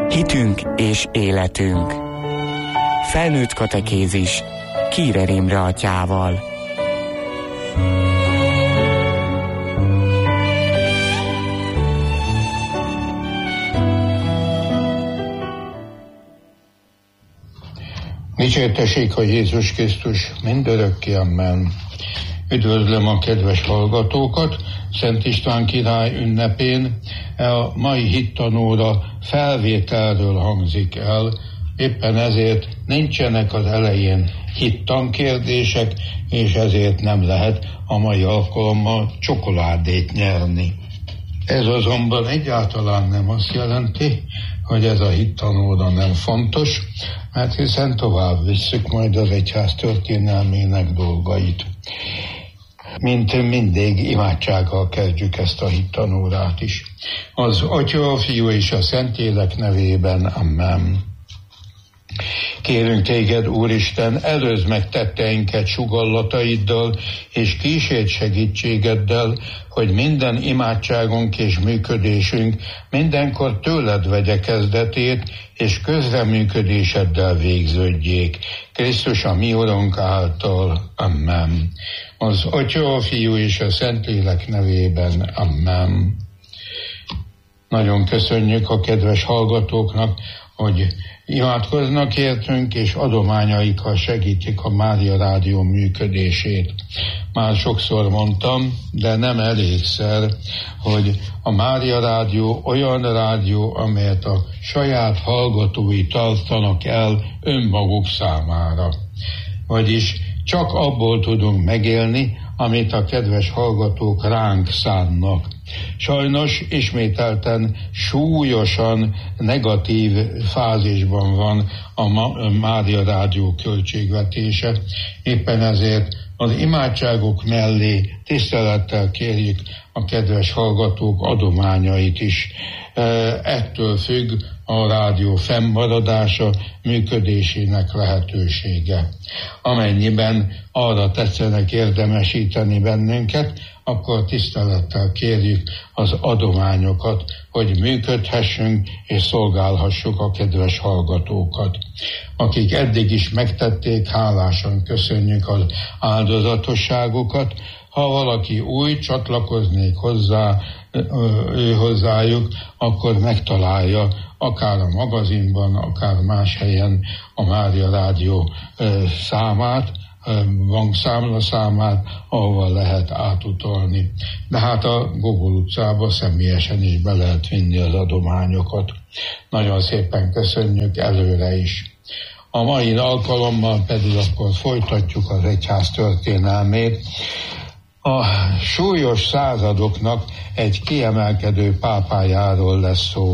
Hitünk és életünk. Felnőtt katekézis Kírer Imre atyával. Dicsértessék a Jézus Krisztus mindörökké, amen. Üdvözlöm a kedves hallgatókat Szent István király ünnepén. A mai hittanóra felvételről hangzik el, éppen ezért nincsenek az elején hittankérdések, és ezért nem lehet a mai alkalommal csokoládét nyerni. Ez azonban egyáltalán nem azt jelenti, hogy ez a hittanóra nem fontos, mert hiszen tovább visszük majd az egyház történelmének dolgait. Mint mindig imádsággal kezdjük ezt a hittanórát is. Az Atya, a Fiú és a Szentlélek nevében, amen. Kérünk téged, Úristen, előzd meg tetteinket sugallataiddal, és kísérj segítségeddel, hogy minden imádságunk és működésünk mindenkor tőled vegye kezdetét, és közreműködéseddel végződjék. Krisztus a mi Urunk által, amen. Az Atya, a Fiú és a Szentlélek nevében, amen. Nagyon köszönjük a kedves hallgatóknak, hogy imádkoznak értünk, és adományaikkal segítik a Mária Rádió működését. Már sokszor mondtam, de nem elégszer, hogy a Mária Rádió olyan rádió, amelyet a saját hallgatói tartanak el önmaguk számára. Vagyis csak abból tudunk megélni, amit a kedves hallgatók ránk szánnak. Sajnos ismételten súlyosan negatív fázisban van a Mária Rádió költségvetése. Éppen ezért az imádságok mellé tisztelettel kérjük a kedves hallgatók adományait is. Ettől függ a rádió fennmaradása, működésének lehetősége. Amennyiben arra tetszenek érdemesíteni bennünket, akkor tisztelettel kérjük az adományokat, hogy működhessünk és szolgálhassuk a kedves hallgatókat. Akik eddig is megtették, hálásan köszönjük az áldozatosságukat. Ha valaki új csatlakoznék hozzájuk, akkor megtalálja akár a magazinban, akár más helyen a Mária Rádió számát, bankszámla számát, ahova lehet átutalni. De hát a Gogol utcába személyesen is be lehet vinni az adományokat. Nagyon szépen köszönjük előre is. A mai alkalommal pedig akkor folytatjuk az egyház történelmét. A súlyos századoknak egy kiemelkedő pápájáról lesz szó.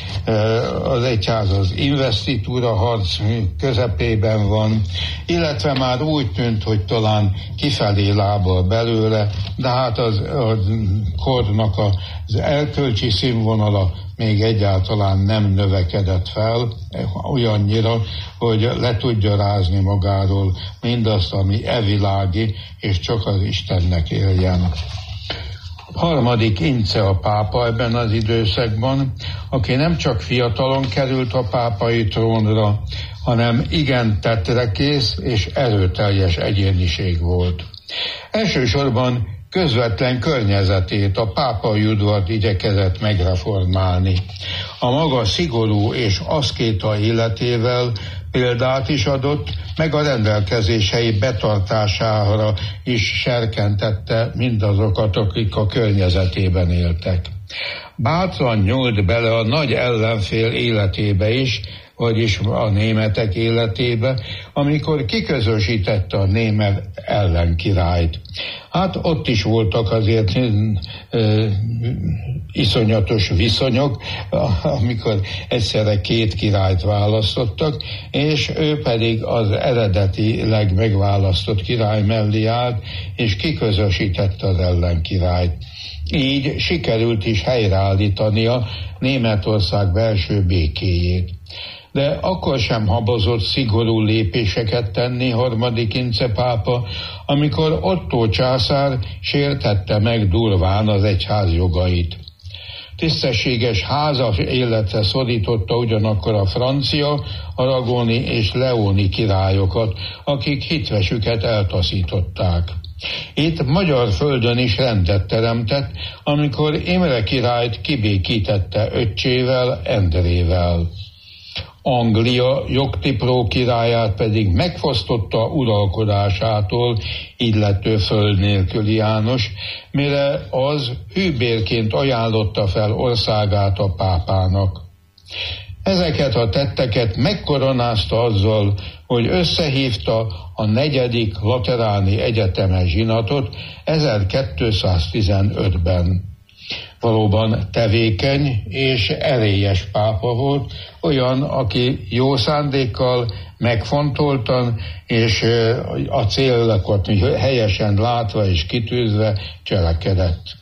Az egyház az investitúra harc közepében van, illetve már úgy tűnt, hogy talán kifelé lábal belőle, de hát a kornak az erkölcsi színvonala még egyáltalán nem növekedett fel, olyannyira, hogy le tudja rázni magáról mindazt, ami evilági, és csak az Istennek éljen. Harmadik Ince a pápa ebben az időszakban, aki nem csak fiatalon került a pápai trónra, hanem igen tettrekész és erőteljes egyéniség volt. Elsősorban közvetlen környezetét, a pápai udvart igyekezett megreformálni. A maga szigorú és aszkéta életével példát is adott, meg a rendelkezései betartására is serkentette mindazokat, akik a környezetében éltek. Bátran nyúlt bele a nagy ellenfél életébe is, vagyis a németek életébe, amikor kiközösítette a német ellenkirályt. Hát ott is voltak azért iszonyatos viszonyok, amikor egyszerre két királyt választottak, és ő pedig az eredetileg megválasztott király mellé állt, és kiközösítette az ellenkirályt. Így sikerült is helyreállítania Németország belső békéjét. De akkor sem habozott szigorú lépéseket tenni harmadik Ince pápa, amikor Ottó császár sértette meg durván az egyház jogait. tisztességes házas életre szorította ugyanakkor a francia, aragoni és leóni királyokat, akik hitvesüket eltaszították. Itt magyar földön is rendet teremtett, amikor Imre királyt kibékítette öccsével, Endrével. Anglia jogtipró királyát pedig megfosztotta uralkodásától illető föld nélküli János, mire az hűbérként ajánlotta fel országát a pápának. Ezeket a tetteket megkoronázta azzal, hogy összehívta a 4. Lateráni Egyetemes zsinatot 1215-ben. Valóban tevékeny és erélyes pápa volt, olyan, aki jó szándékkal, megfontoltan és a célokat helyesen látva és kitűzve cselekedett.